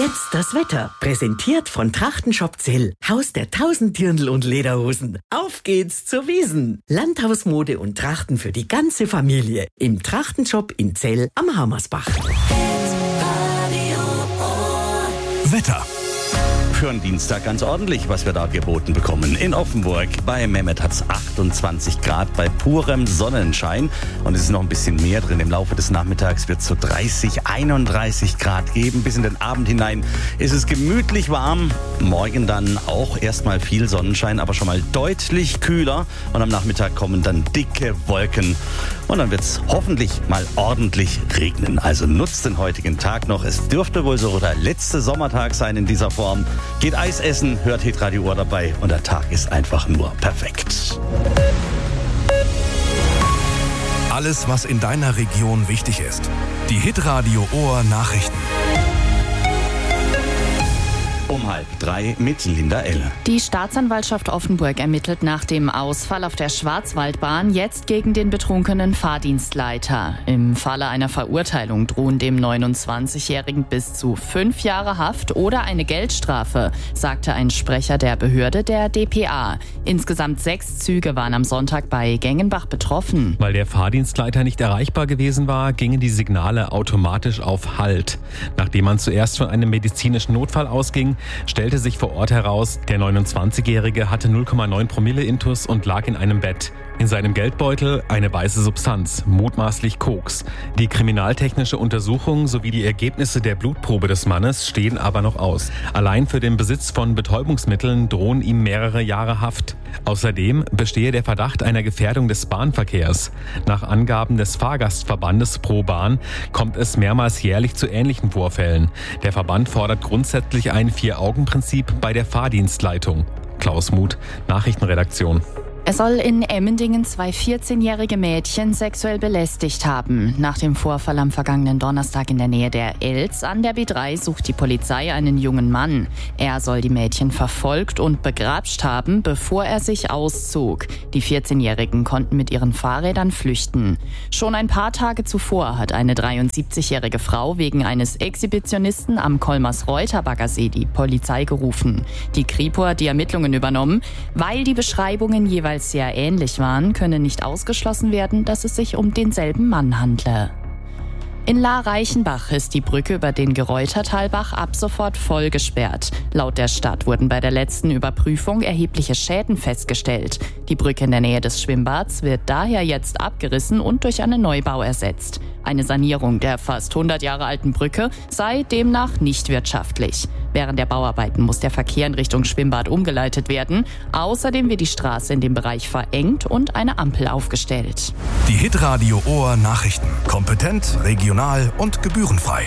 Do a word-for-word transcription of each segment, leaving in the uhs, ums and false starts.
Jetzt das Wetter. Präsentiert von Trachtenshop Zell. Haus der tausend Dirndl und Lederhosen. Auf geht's zur Wiesn. Landhausmode und Trachten für die ganze Familie. Im Trachtenshop in Zell am Hammersbach. Wetter. Für einen Dienstag ganz ordentlich, was wir da geboten bekommen. In Offenburg bei Mehmet hat es achtundzwanzig Grad bei purem Sonnenschein. Und es ist noch ein bisschen mehr drin. Im Laufe des Nachmittags wird es so dreißig, einunddreißig Grad geben. Bis in den Abend hinein ist es gemütlich warm. Morgen dann auch erstmal viel Sonnenschein, aber schon mal deutlich kühler. Und am Nachmittag kommen dann dicke Wolken. Und dann wird es hoffentlich mal ordentlich regnen. Also nutzt den heutigen Tag noch. Es dürfte wohl so der letzte Sommertag sein in dieser Form. Geht Eis essen, hört Hitradio Ohr dabei und der Tag ist einfach nur perfekt. Alles, was in deiner Region wichtig ist. Die Hitradio Ohr Nachrichten. Um halb drei mit Linda Elle. Die Staatsanwaltschaft Offenburg ermittelt nach dem Ausfall auf der Schwarzwaldbahn jetzt gegen den betrunkenen Fahrdienstleiter. Im Falle einer Verurteilung drohen dem neunundzwanzigjährigen bis zu fünf Jahre Haft oder eine Geldstrafe, sagte ein Sprecher der Behörde der D P A. Insgesamt sechs Züge waren am Sonntag bei Gengenbach betroffen. Weil der Fahrdienstleiter nicht erreichbar gewesen war, gingen die Signale automatisch auf Halt. Nachdem man zuerst von einem medizinischen Notfall ausging, stellte sich vor Ort heraus, der neunundzwanzigjährige hatte null Komma neun Promille Intus und lag in einem Bett. In seinem Geldbeutel eine weiße Substanz, mutmaßlich Koks. Die kriminaltechnische Untersuchung sowie die Ergebnisse der Blutprobe des Mannes stehen aber noch aus. Allein für den Besitz von Betäubungsmitteln drohen ihm mehrere Jahre Haft. Außerdem bestehe der Verdacht einer Gefährdung des Bahnverkehrs. Nach Angaben des Fahrgastverbandes Pro Bahn kommt es mehrmals jährlich zu ähnlichen Vorfällen. Der Verband fordert grundsätzlich ein Vier-Augen-Prinzip bei der Fahrdienstleitung. Klaus Muth, Nachrichtenredaktion. Er soll in Emmendingen zwei vierzehnjährige Mädchen sexuell belästigt haben. Nach dem Vorfall am vergangenen Donnerstag in der Nähe der Elz an der B drei sucht die Polizei einen jungen Mann. Er soll die Mädchen verfolgt und begrapscht haben, bevor er sich auszog. Die vierzehnjährigen konnten mit ihren Fahrrädern flüchten. Schon ein paar Tage zuvor hat eine dreiundsiebzigjährige Frau wegen eines Exhibitionisten am Kolmers-Reuter-Baggersee die Polizei gerufen. Die Kripo hat die Ermittlungen übernommen, weil die Beschreibungen jeweils sehr ähnlich waren, könne nicht ausgeschlossen werden, dass es sich um denselben Mann handle. In La-Reichenbach ist die Brücke über den Gereutertalbach ab sofort voll gesperrt. Laut der Stadt wurden bei der letzten Überprüfung erhebliche Schäden festgestellt. Die Brücke in der Nähe des Schwimmbads wird daher jetzt abgerissen und durch einen Neubau ersetzt. Eine Sanierung der fast hundert Jahre alten Brücke sei demnach nicht wirtschaftlich. Während der Bauarbeiten muss der Verkehr in Richtung Schwimmbad umgeleitet werden. Außerdem wird die Straße in dem Bereich verengt und eine Ampel aufgestellt. Die Hitradio Ohr Nachrichten. Kompetent, regional und gebührenfrei.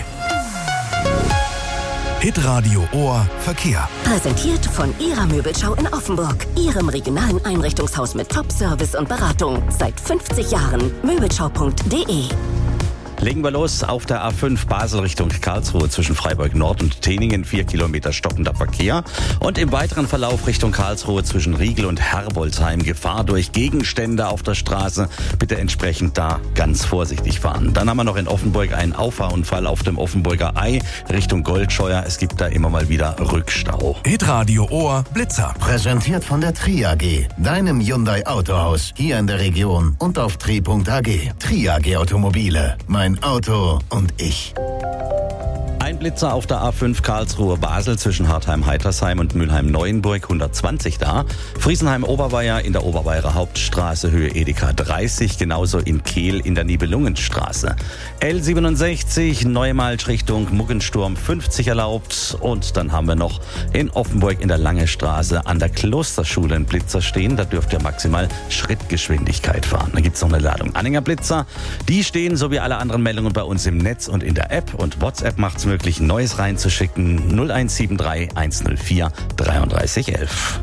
Hitradio Ohr Verkehr. Präsentiert von Ihrer Möbelschau in Offenburg. Ihrem regionalen Einrichtungshaus mit Top-Service und Beratung. Seit fünfzig Jahren. Möbelschau punkt de. Legen wir los auf der A fünf Basel Richtung Karlsruhe zwischen Freiburg Nord und Teningen. Vier Kilometer stockender Verkehr. Und im weiteren Verlauf Richtung Karlsruhe zwischen Riegel und Herbolzheim Gefahr durch Gegenstände auf der Straße. Bitte entsprechend da ganz vorsichtig fahren. Dann haben wir noch in Offenburg einen Auffahrunfall auf dem Offenburger Ei Richtung Goldscheuer. Es gibt da immer mal wieder Rückstau. Hitradio Ohr Blitzer. Präsentiert von der Tri A G, deinem Hyundai Autohaus hier in der Region und auf tri punkt a g. Tri A G Automobile. Mein Auto und ich. Ein Blitzer auf der A fünf Karlsruhe-Basel zwischen Hartheim-Heitersheim und Mülheim-Neuenburg, hundertzwanzig da. Friesenheim-Oberweier in der Oberweirer Hauptstraße, Höhe Edeka dreißig, genauso in Kehl in der Nibelungenstraße. L siebenundsechzig, Neumalsch Richtung Muggensturm fünfzig erlaubt. Und dann haben wir noch in Offenburg in der Lange Straße an der Klosterschule einen Blitzer stehen. Da dürft ihr maximal Schrittgeschwindigkeit fahren. Da gibt es noch eine Ladung Anhängerblitzer. Die stehen, so wie alle anderen Meldungen, bei uns im Netz und in der App. Und WhatsApp macht es möglich, ein Neues reinzuschicken. null eins sieben drei eins null vier drei drei eins eins.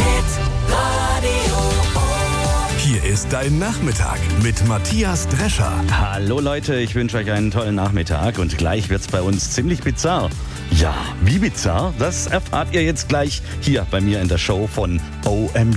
Hier ist dein Nachmittag mit Matthias Drescher. Hallo Leute, ich wünsche euch einen tollen Nachmittag und gleich wird's bei uns ziemlich bizarr. Ja, wie bizarr? Das erfahrt ihr jetzt gleich hier bei mir in der Show von O M